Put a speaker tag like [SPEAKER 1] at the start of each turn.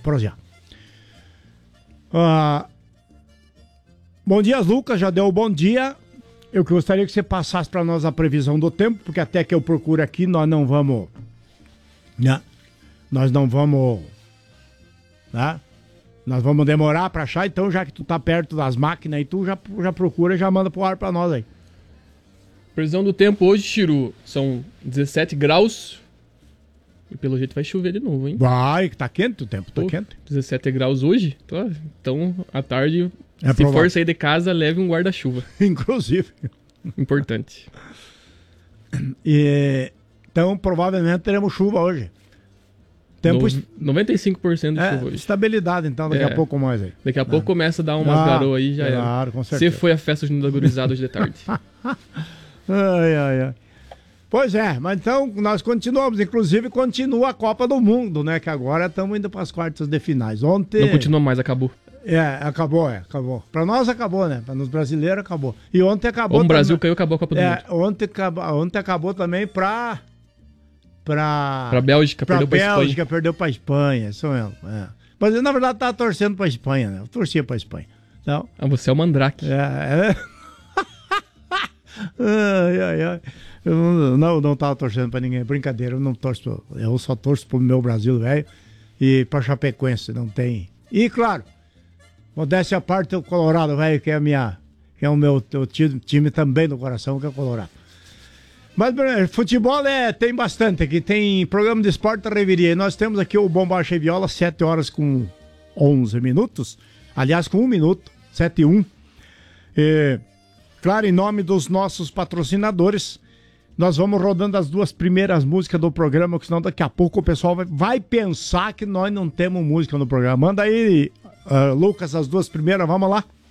[SPEAKER 1] prosear. Bom dia, Lucas, já deu o bom dia. Eu gostaria que você passasse para nós a previsão do tempo, porque até que eu procure aqui, nós não vamos... Né? Nós não vamos... Né? Nós vamos demorar para achar, então já que tu tá perto das máquinas aí, tu já procura e já manda pro ar para nós aí.
[SPEAKER 2] Previsão do tempo hoje, Chiru, são 17 graus. E pelo jeito vai chover de novo, hein?
[SPEAKER 1] Vai, que tá quente o tempo, tá quente.
[SPEAKER 2] 17 graus hoje, então à tarde, se
[SPEAKER 1] provável.
[SPEAKER 2] For sair de casa, leve um guarda-chuva.
[SPEAKER 1] Inclusive.
[SPEAKER 2] Importante.
[SPEAKER 1] Então, provavelmente teremos chuva hoje. Tempo
[SPEAKER 2] 95% de chuva hoje.
[SPEAKER 1] Estabilidade, então, daqui a pouco mais aí.
[SPEAKER 2] Daqui a pouco começa a dar umas garoas aí, já
[SPEAKER 1] claro, com certeza.
[SPEAKER 2] Se foi a festa junina da gurizada hoje de tarde.
[SPEAKER 1] Ai. Pois é, mas então nós continuamos, inclusive continua a Copa do Mundo, né? Que agora estamos indo para as quartas de finais. Ontem...
[SPEAKER 2] Não continua mais, acabou.
[SPEAKER 1] Acabou. Para nós acabou, né? Para os brasileiros acabou. E ontem acabou.
[SPEAKER 2] O Brasil caiu, acabou a Copa do Mundo.
[SPEAKER 1] Ontem acabou também para
[SPEAKER 2] Bélgica, perdeu para Espanha.
[SPEAKER 1] Bélgica, perdeu para Espanha, isso mesmo. Mas eu, na verdade, tava torcendo para Espanha, né? Eu torcia para Espanha. Então,
[SPEAKER 2] você é o Mandrake.
[SPEAKER 1] Eu não tava torcendo para ninguém, brincadeira, eu só torço pro meu Brasil, velho, e pra Chapecoense, não tem. E, claro, modéstia à parte, o Colorado, velho, que é o meu time também do coração, que é o Colorado. Mas futebol tem bastante aqui, tem programa de esporte da Reviria. E nós temos aqui o Bombacha e Viola, 7 horas com 11 minutos. Aliás, com 1 minuto, 7 e 1. Claro, em nome dos nossos patrocinadores, nós vamos rodando as 2 primeiras músicas do programa, porque senão daqui a pouco o pessoal vai pensar que nós não temos música no programa. Manda aí, Lucas, as 2 primeiras, vamos lá.